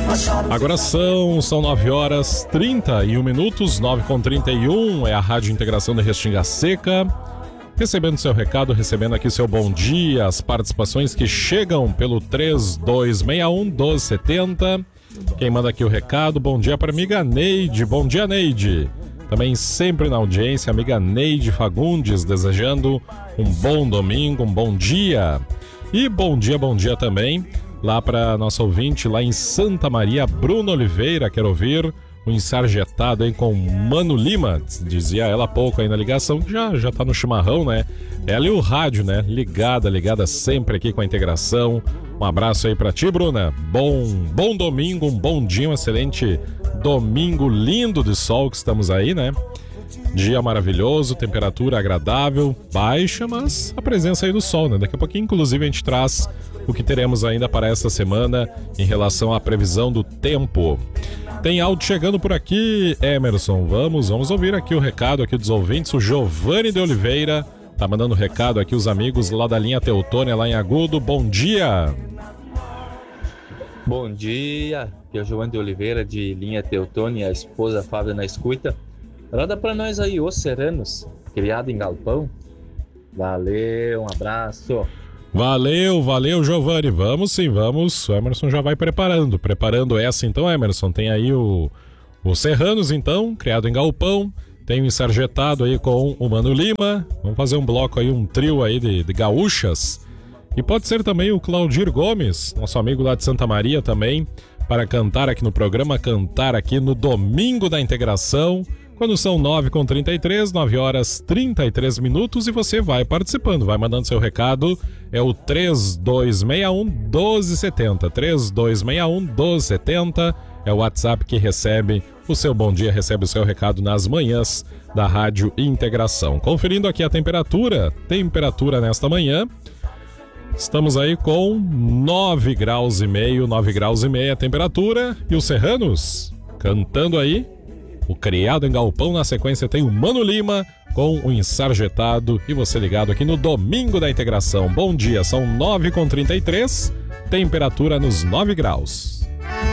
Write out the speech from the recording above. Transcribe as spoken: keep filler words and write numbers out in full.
Agora são, são nove horas trinta e um minutos, nove com trinta e um, é a Rádio Integração de Restinga Seca. Recebendo seu recado, recebendo aqui seu bom dia, as participações que chegam pelo três dois seis um, um dois sete zero. Quem manda aqui o recado, bom dia para a amiga Neide, bom dia Neide. Também sempre na audiência, amiga Neide Fagundes, desejando um bom domingo, um bom dia. E bom dia, bom dia também lá para nossa ouvinte lá em Santa Maria, Bruno Oliveira, quer ouvir o Ensarjetado aí com Mano Lima, dizia ela há pouco aí na ligação, que já, já tá no chimarrão, né? Ela e o rádio, né? Ligada, ligada sempre aqui com a integração. Um abraço aí pra ti, Bruna. Bom, bom domingo, um bom dia, um excelente domingo lindo de sol que estamos aí, né? Dia maravilhoso, temperatura agradável, baixa, mas a presença aí do sol, né? Daqui a pouquinho, inclusive, a gente traz o que teremos ainda para esta semana em relação à previsão do tempo. Tem áudio chegando por aqui, Emerson. Vamos, vamos ouvir aqui o recado aqui dos ouvintes. O Giovanni de Oliveira tá mandando recado aqui, os amigos lá da linha Teutônia, lá em Agudo. Bom dia! Bom dia, aqui é o Giovanni de Oliveira, de linha Teutônia, a esposa Fábio na escuta. Roda pra nós aí, Os Serranos, criado em galpão. Valeu, um abraço. Valeu, valeu, Giovanni. Vamos sim, vamos. O Emerson já vai preparando. Preparando essa então, Emerson. Tem aí o, o Serranos, então, criado em galpão. Tem o Ensarjetado aí com o Mano Lima. Vamos fazer um bloco aí, um trio aí de, de gaúchas. E pode ser também o Claudir Gomes, nosso amigo lá de Santa Maria também, para cantar aqui no programa, cantar aqui no Domingo da Integração. Quando são nove com trinta e três, nove horas trinta e três minutos, e você vai participando, vai mandando seu recado, é o três dois seis um, um dois sete zero, três dois seis um, um dois sete zero, é o WhatsApp que recebe o seu bom dia, recebe o seu recado nas manhãs da Rádio Integração. Conferindo aqui a temperatura, temperatura nesta manhã, estamos aí com nove graus e meio, nove graus e meio a temperatura, e os Serranos cantando aí, o criado em galpão. Na sequência tem o Mano Lima com o Ensarjetado e você ligado aqui no Domingo da Integração. Bom dia, são nove com trinta e três, temperatura nos nove graus.